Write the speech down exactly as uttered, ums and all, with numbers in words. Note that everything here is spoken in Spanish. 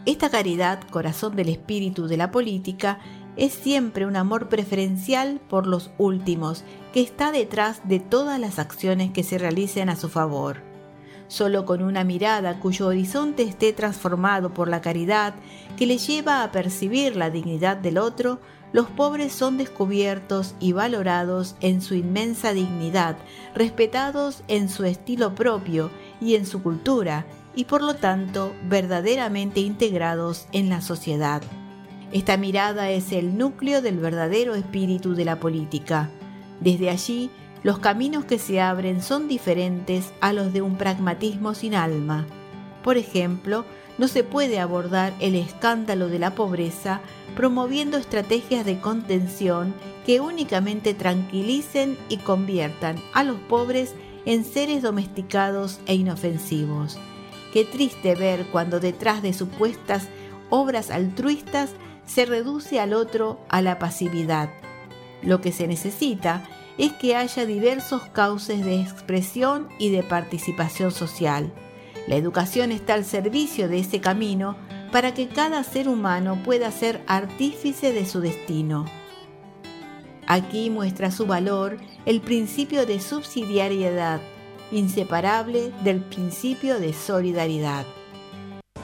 Esta caridad, corazón del espíritu de la política, es siempre un amor preferencial por los últimos, que está detrás de todas las acciones que se realicen a su favor. Solo con una mirada cuyo horizonte esté transformado por la caridad, que le lleva a percibir la dignidad del otro, los pobres son descubiertos y valorados en su inmensa dignidad, respetados en su estilo propio y en su cultura, y por lo tanto verdaderamente integrados en la sociedad. Esta mirada es el núcleo del verdadero espíritu de la política. Desde allí, los caminos que se abren son diferentes a los de un pragmatismo sin alma. Por ejemplo, no se puede abordar el escándalo de la pobreza promoviendo estrategias de contención que únicamente tranquilicen y conviertan a los pobres en seres domesticados e inofensivos. Qué triste ver cuando detrás de supuestas obras altruistas se reduce al otro a la pasividad. Lo que se necesita es que haya diversos cauces de expresión y de participación social. La educación está al servicio de ese camino para que cada ser humano pueda ser artífice de su destino. Aquí muestra su valor el principio de subsidiariedad, inseparable del principio de solidaridad.